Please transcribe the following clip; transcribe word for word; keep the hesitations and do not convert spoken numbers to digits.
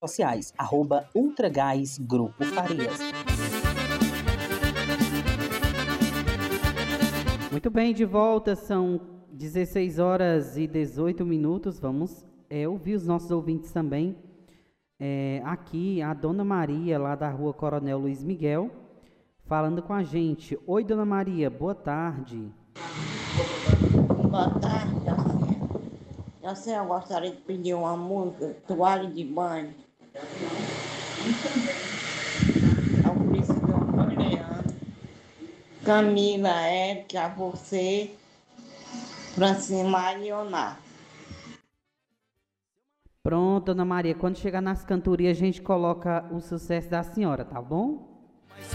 sociais, arroba Ultragás Grupo Farias. Muito bem, de volta, são dezesseis horas e dezoito minutos, vamos é, ouvir os nossos ouvintes também. É, aqui, a Dona Maria, lá da rua Coronel Luiz Miguel, falando com a gente. Oi, Dona Maria, boa tarde. Boa tarde, Jacé. Jacé, eu gostaria de pedir uma música, Toalha de Banho. Augusto Antônio Leandro, Camila, Érica, você, Francimar e Leonardo. Pronto, Dona Maria, quando chegar nas cantorias a gente coloca o sucesso da senhora, tá bom?